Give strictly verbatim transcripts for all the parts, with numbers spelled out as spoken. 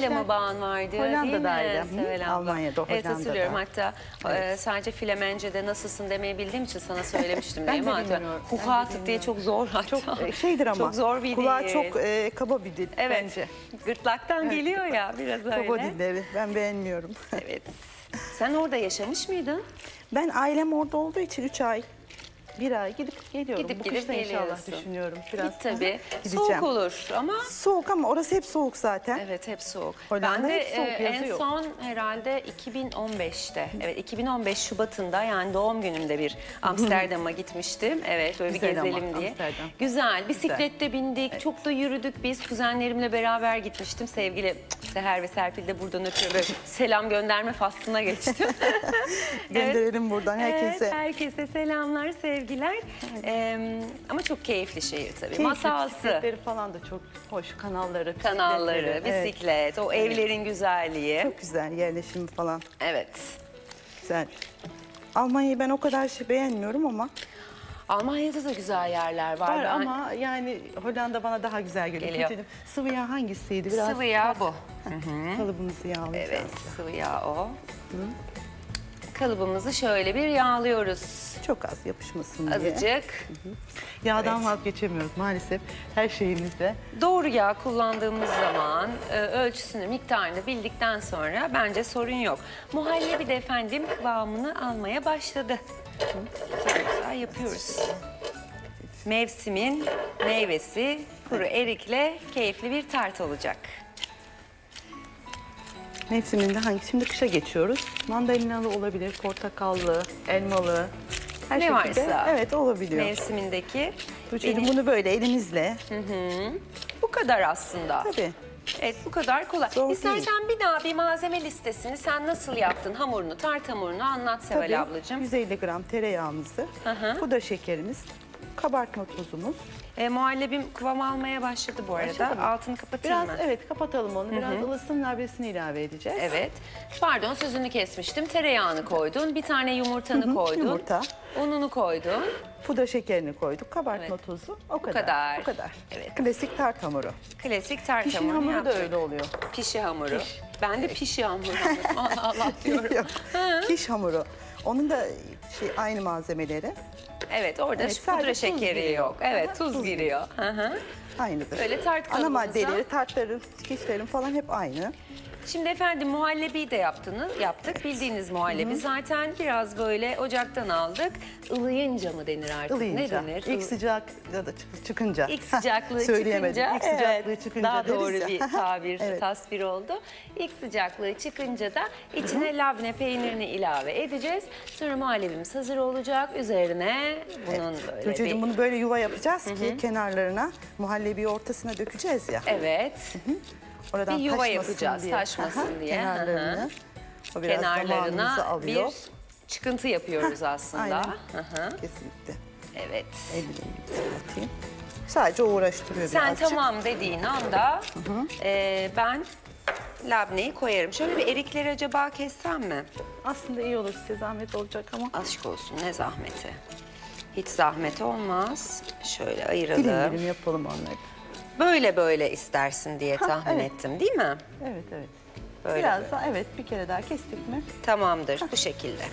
işte, mı bağın vardı? Hollanda'daydı. Sevel abla. Almanya'da, Evet, Hollanda'da. hatırlıyorum. Hatta Evet. e, sadece Flemence'de nasılsın demeyi bildiğim için sana söylemiştim değil Ben mi? de Hatta bilmiyorum, ben de Huhatık diye bilmiyorum. çok zor hatta. Çok e, şeydir ama. Çok zor bir Kulağa dil. çok e, kaba bir dil Evet. bence. Gırtlaktan geliyor ya biraz öyle. Kaba dilleri. Ben beğenmiyorum. Evet. Sen orada yaşamış mıydın? Ben ailem orada olduğu için üç ay, bir ay gidip geliyorum. Gidip Bu gidip kışta inşallah geliyorsun. düşünüyorum. Biraz Git tabii. gideceğim. Soğuk olur ama... Soğuk ama orası hep soğuk zaten. Evet, hep soğuk. Hollanda Ben de hep soğuk, e, yazı en yok. son herhalde iki bin on beşte, evet iki bin on beş Şubat'ında, yani doğum günümde bir Amsterdam'a gitmiştim. Evet, böyle Güzel bir ama, gezelim diye. Amsterdam. Güzel, bisiklette bindik, çok da yürüdük biz. Kuzenlerimle beraber gitmiştim. Sevgili Seher ve Serpil de buradan öpüyorum. Böyle selam gönderme faslına geçtim. Gönderelim buradan herkese. Evet, herkese selamlar, sevgiler. Ee, ama çok keyifli şehir tabii. Keyifli, Masalsı. bisikletleri falan da çok hoş. Kanalları, Kanalları, bisikletleri. Evet. bisiklet, o evlerin güzelliği. Çok güzel yerleşimi falan. Evet. Güzel. Almanya'yı ben o kadar şey beğenmiyorum ama Almanya'da da güzel yerler var. var Ben- ama yani Hollanda bana daha güzel geliyor. Geliyor. Kötüydüm. Sıvı yağ hangisiydi? Biraz Sıvı yağ bu. kalıbımızı yağlayacağız. Evet, sıvı yağ o. Kalıbımızı şöyle bir yağlıyoruz. Çok az yapışmasın diye. Azıcık. Yağdan Evet. vazgeçemiyoruz maalesef her şeyimizde. Doğru yağ kullandığımız zaman e, ölçüsünü, miktarını bildikten sonra bence sorun yok. Muhallebi de efendim kıvamını almaya başladı. Güzel güzel yapıyoruz. Mevsimin meyvesi kuru erikle keyifli bir tart olacak. Mevsiminde hangi? Şimdi kışa geçiyoruz. Mandalinalı olabilir, portakallı, elmalı. Her Ne şekilde, varsa. evet olabiliyor. Mevsimindeki Tuğçe'cim benim- bunu böyle elimizle. bu kadar aslında. Tabii. Evet, bu kadar kolay. Zor İstersen bir daha bir malzeme listesini sen nasıl yaptın hamurunu, tart hamurunu anlat Sevel Tabii. ablacığım. yüz elli gram tereyağımızı, hı. pudra şekerimiz, kabartma tozumuz. E, muhallebim kıvam almaya başladı bu arada. Başladı mı? Altını kapatayım Biraz mı? evet kapatalım onu. Biraz ılısın labnesini ilave edeceğiz. Evet. Pardon, sözünü kesmiştim. Tereyağını koydun, bir tane yumurtanı koydun. Yumurta. Ununu koydun. Pudra şekerini koyduk, kabartma Evet. tozu. O kadar. kadar. O kadar. Evet. Klasik tart hamuru. Klasik tart Pişin hamurunu hamuru da yaptık. öyle oluyor. Pişi hamuru. Ben de pişi hamuru. Allah Allah diyorum. Yok. Kiş hamuru. Onun da şey aynı malzemeleri. Evet, orada Evet, şu pudra sadece tuz şekeri giriyor. yok. Evet, Aha, tuz, tuz giriyor. Hı hı. Aynıdır. Böyle tart Ana kalıbımıza- maddeleri, tartların, kişlerin falan hep aynı. Şimdi efendim muhallebi de yaptınız, yaptık. Bildiğiniz muhallebi. Zaten biraz böyle ocaktan aldık. Ilıyınca mı denir artık? Ilıyınca. Ne denir? İlk Ilı- sıcak ya da çık- çıkınca. İlk sıcaklığı Söyleyemedim. çıkınca, İlk sıcaklığı evet, çıkınca daha deriz doğru ya. bir tabir, Evet. tasvir oldu. İlk sıcaklığı çıkınca da içine labne peynirini ilave edeceğiz. Sonra muhallebimiz hazır olacak. Üzerine bunun böyle Tuğçe'cim bir... bunu böyle yuva yapacağız ki kenarlarına muhallebiyi ortasına dökeceğiz ya. Evet. Oradan Bir yuva taşmasın yapacağız, diye. taşmasın Aha, diye. Kenarlarını. Hı hı. O biraz zamanımızı Kenarlarına alıyor. bir çıkıntı yapıyoruz aslında. Aynen. Hı hı. Kesinlikle. Evet. Elimi atayım. Sadece uğraştırıyor Sen birazcık. tamam dediğin anda e, ben labneyi koyarım. Şöyle bir erikleri acaba kessem mi? Aslında iyi olur, size zahmet olacak ama. Aşk olsun, ne zahmeti. Hiç zahmet olmaz. Şöyle Dilim ayıralım. dilim yapalım onları. Böyle böyle istersin diye Ha, tahmin evet. ettim, değil mi? Evet evet. Böyle Biraz böyle. daha evet bir kere daha kestik mi? Tamamdır, bu şekilde.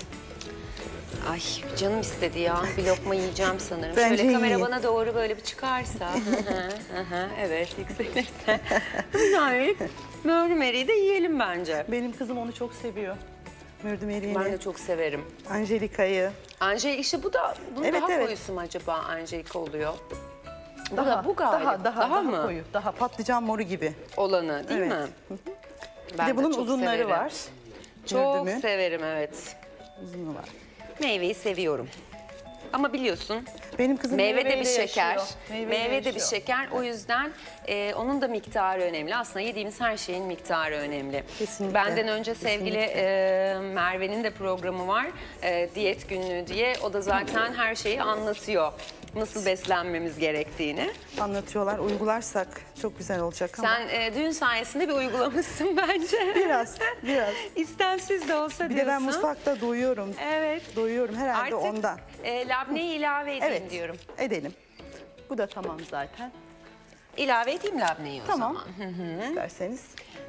Ay canım istedi ya. Bir lokma yiyeceğim sanırım. Bence Şöyle kamera yiyin. bana doğru böyle bir çıkarsa. Hı hı, hı hı, evet, yükselirse. Güzel. Möhrüm eriği de yiyelim bence. Benim kızım onu çok seviyor. Mürdüm eriğini, Ben de çok severim. Angelika'yı. Angelik işte bu da bunun Evet, daha evet. koyusu mu acaba Angelika oluyor? Bu Daha, da bu galiba. Daha, daha, daha, mı? koyu. Daha patlıcan moru gibi. Olanı değil Evet. mi? Bir Ben de bunun çok uzunları severim. var. Çok Mürdümün severim, evet. uzunu var. Meyveyi seviyorum. Ama biliyorsun Benim kızım meyve de meyveyle bir şeker. yaşıyor. Meyveyle Meyve de bir yaşıyor. şeker. O yüzden e, onun da miktarı önemli. Aslında yediğimiz her şeyin miktarı önemli. Kesinlikle, Benden önce sevgili e, Merve'nin de programı var. E, diyet günlüğü diye. O da zaten her şeyi anlatıyor. Nasıl beslenmemiz gerektiğini. Anlatıyorlar. Uygularsak çok güzel olacak ama. Sen e, düğün sayesinde bir uygulamışsın bence. Biraz, biraz. İstemsiz de olsa Bir diyorsun. de ben mutfakta doyuyorum. Evet. Doyuyorum herhalde Artık ondan. e, labneyi ilave edeyim Evet, diyorum. edelim. Bu da tamam zaten. İlave edeyim labneyi o Tamam. zaman. İsterseniz.